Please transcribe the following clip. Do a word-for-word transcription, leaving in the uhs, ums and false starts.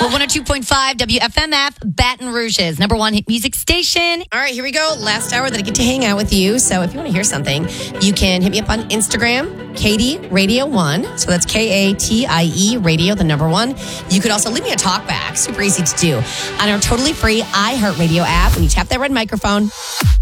We're one oh two point five W F M F, Baton Rouge's number one hit music station. All right, here we go. Last hour that I get to hang out with you. So if you want to hear something, you can hit me up on Instagram, Katie Radio One. So that's K A T I E Radio, the number one. You could also leave me a talk back. Super easy to do on our totally free iHeartRadio app when you tap that red microphone.